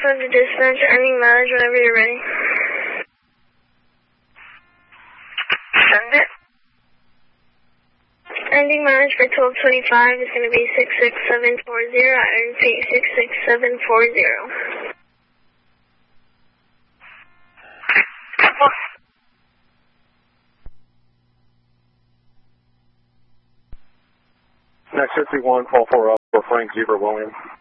Alpha to dispatch, ending mileage whenever you're ready. Send it. Ending mileage for 1225 is going to be 66740. I repeat, 66740. Next 51, call for Frank Zebra William.